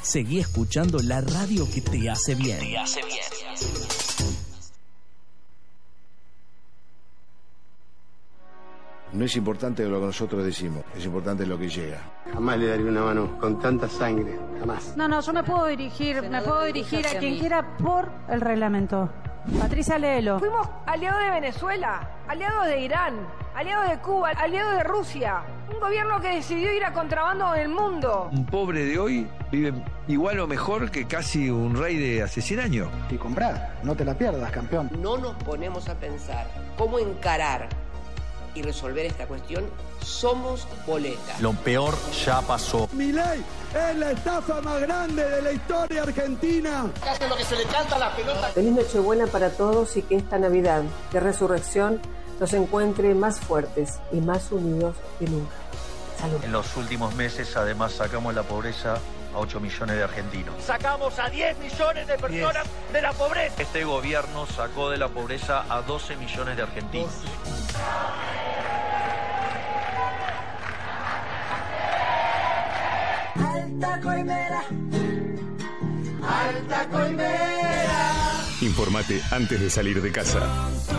Seguí escuchando la radio que te hace bien. No es importante lo que nosotros decimos, es importante lo que llega. Jamás le daría una mano con tanta sangre, jamás. No, yo me puedo dirigir a quien quiera por el reglamento. Patricia, léelo. Fuimos aliados de Venezuela, aliados de Irán, aliados de Cuba, aliados de Rusia. Un gobierno que decidió ir a contrabando en el mundo. Un pobre de hoy vive igual o mejor que casi un rey de hace 100 años. Y comprar, no te la pierdas, campeón. No nos ponemos a pensar cómo encarar y resolver esta cuestión, somos boletas. Lo peor ya pasó. Milei es la estafa más grande de la historia argentina. Hace lo que se le canta a la pelota. Feliz Nochebuena para todos y que esta Navidad de resurrección nos encuentre más fuertes y más unidos que nunca. Salud. En los últimos meses, además, sacamos la pobreza a 8 millones de argentinos. Sacamos a 10 millones de personas de la pobreza. Este gobierno sacó de la pobreza a 12 millones de argentinos. Alta Coimera, Alta Coimera. Informate antes de salir de casa.